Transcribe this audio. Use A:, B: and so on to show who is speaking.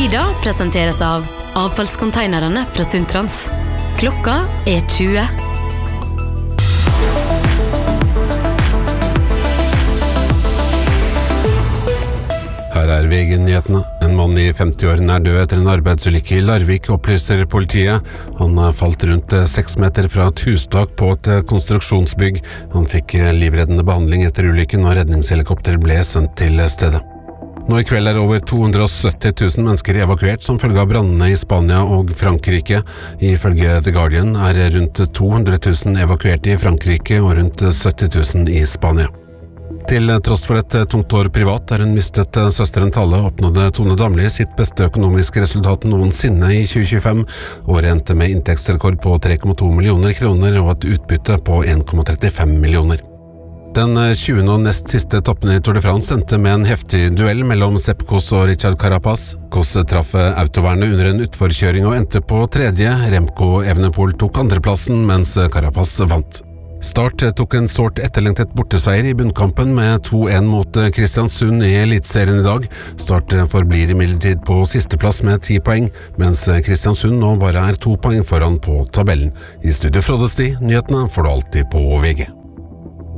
A: Sida presenteres av avfallskonteinerne fra Suntrans. Klokka 20.
B: Her VG-nyhetene. En mann I 50-årene død etter en arbeidsulykke I Larvik, opplyser politiet. Han falt rundt 6 meter fra et hustak på et konstruksjonsbygg. Han fikk livreddende behandling etter ulykken, og redningshelikopter ble sendt til stedet. Nå I kveld over 270 000 mennesker evakuert som følge av brannene I Spania og Frankrike. Ifølge The Guardian rundt 200 000 evakuert I Frankrike og rundt 70 000 I Spania. Til tross for et tungt år privat hun mistet søsteren Talle, oppnådde Tone Damli sitt beste økonomiske resultat noensinne I 2025. Året endte med inntektsrekord på 3,2 millioner kroner og et utbytte på 1,35 millioner. Den 20. og nest siste toppen I Tour de France endte med en heftig duell mellom Sepp Kuss og Richard Carapaz. Kuss traff autovernet under en utforkjøring og endte på tredje. Remco Evenepoel tok andreplassen, mens Carapaz vant. Start tok en sårt etterlengtet borteseier I bunnkampen med 2-1 mot Kristiansund I Elitserien I dag. Start forblir imidlertid på sisteplass med 10 poeng, mens Kristiansund nå bare 2 poeng foran på tabellen. I studio Frode Sti, nyhetene får du alltid på VG.